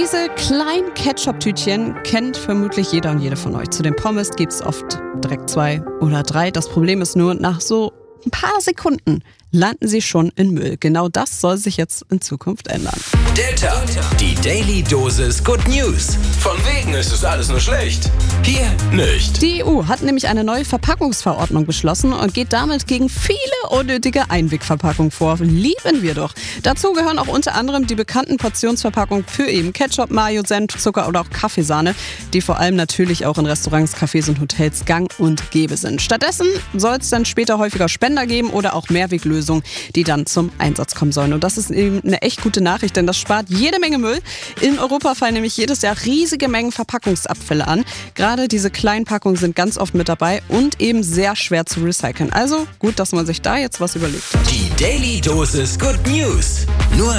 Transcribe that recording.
Diese kleinen Ketchup-Tütchen kennt vermutlich jeder und jede von euch. Zu den Pommes gibt's oft direkt 2 oder 3. Das Problem ist nur, nach so ein paar Sekunden landen sie schon in Müll. Genau das soll sich jetzt in Zukunft ändern. Delta, die Daily Dosis Good News. Von wegen ist es alles nur schlecht. Hier nicht. Die EU hat nämlich eine neue Verpackungsverordnung beschlossen und geht damit gegen viele unnötige Einwegverpackungen vor. Lieben wir doch. Dazu gehören auch unter anderem die bekannten Portionsverpackungen für eben Ketchup, Mayo, Senf, Zucker oder auch Kaffeesahne, die vor allem natürlich auch in Restaurants, Cafés und Hotels gang und gäbe sind. Stattdessen soll es dann später häufiger Spender geben oder auch Mehrweglösungen, die dann zum Einsatz kommen sollen. Und das ist eben eine echt gute Nachricht, denn das spart jede Menge Müll. In Europa fallen nämlich jedes Jahr riesige Mengen Verpackungsabfälle an. Gerade diese kleinen Packungen sind ganz oft mit dabei und eben sehr schwer zu recyceln. Also gut, dass man sich da jetzt was überlegt hat. Die Daily Dosis Good News. Nur